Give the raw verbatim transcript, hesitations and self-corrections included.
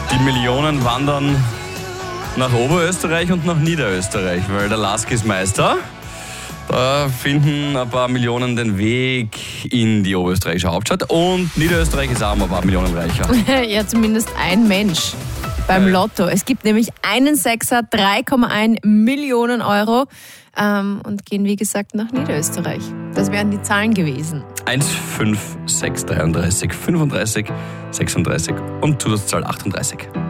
Die Millionen wandern nach Oberösterreich und nach Niederösterreich, weil der Lask ist Meister. Da finden ein paar Millionen den Weg in die oberösterreichische Hauptstadt und Niederösterreich ist auch ein paar Millionen reicher. Ja, zumindest ein Mensch beim Ja. Lotto. Es gibt nämlich einen Sechser, drei Komma eins Millionen Euro ähm, und gehen, wie gesagt, nach Niederösterreich. Das wären die Zahlen gewesen. eins, fünf, sechs, dreiunddreißig, fünfunddreißig, sechsunddreißig und Zusatzzahl achtunddreißig.